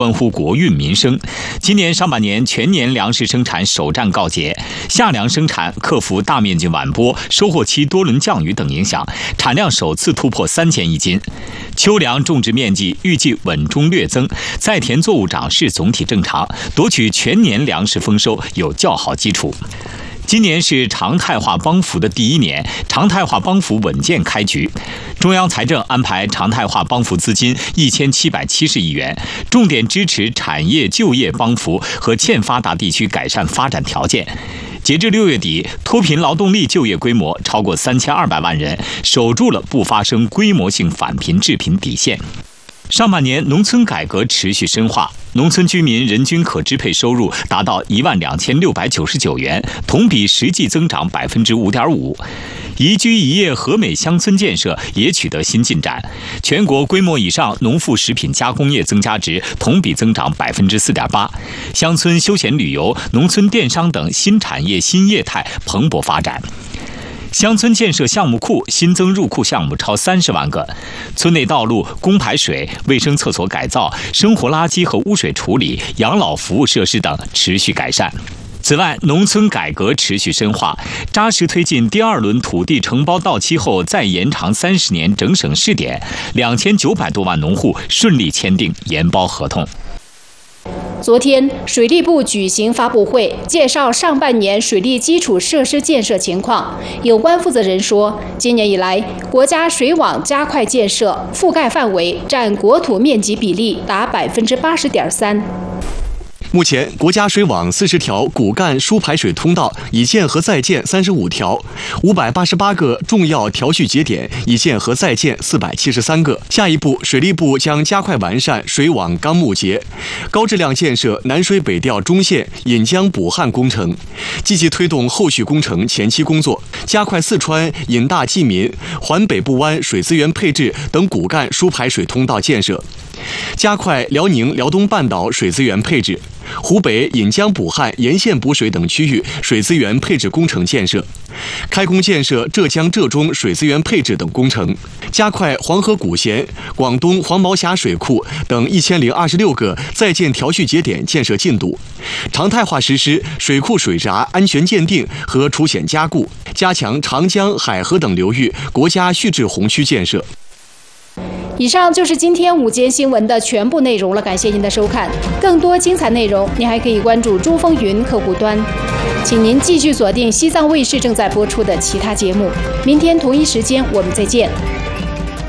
关乎国运民生。今年上半年全年粮食生产首战告捷，夏粮生产克服大面积晚播、收获期多轮降雨等影响，产量首次突破3000亿斤。秋粮种植面积预计稳中略增，在田作物长势总体正常，夺取全年粮食丰收有较好基础。今年是常态化帮扶的第1年，常态化帮扶稳健开局。中央财政安排常态化帮扶资金1770亿元，重点支持产业就业帮扶和欠发达地区改善发展条件。截至6月底，脱贫劳动力就业规模超过3200万人，守住了不发生规模性返贫致贫底线。上半年农村改革持续深化，农村居民人均可支配收入达到12699元，同比实际增长5.5%。宜居宜业和美乡村建设也取得新进展，全国规模以上农副食品加工业增加值同比增长4.8%，乡村休闲旅游、农村电商等新产业新业态蓬勃发展。乡村建设项目库新增入库项目超30万个，村内道路、公排水、卫生厕所改造、生活垃圾和污水处理、养老服务设施等持续改善。此外，农村改革持续深化，扎实推进第2轮土地承包到期后再延长30年整省试点，2900多万农户顺利签订研包合同。 昨天，水利部举行发布会，介绍上半年水利基础设施建设情况。有关负责人说，今年以来，国家水网加快建设，覆盖范围占国土面积比例达80.3%。 目前，国家水网40条骨干输排水通道已建和在建35条，588个重要调蓄节点已建和在建473个。下一步，水利部将加快完善水网纲目节，高质量建设南水北调中线引江补汉工程，积极推动后续工程前期工作，加快四川引大济民、环北部湾水资源配置等骨干输排水通道建设，加快辽宁辽东半岛水资源配置。湖北引江补汉沿线补水等区域水资源配置工程建设，开工建设浙江浙中水资源配置等工程，加快黄河古咸、广东黄毛峡水库等1026个在建调蓄节点建设进度，常态化实施水库水闸安全鉴定和除险加固，加强长江、海河等流域国家蓄滞洪区建设。 以上就是今天午间新闻的全部内容了，感谢您的收看。更多精彩内容，您还可以关注珠风云客户端。请您继续锁定西藏卫视正在播出的其他节目。明天同一时间我们再见。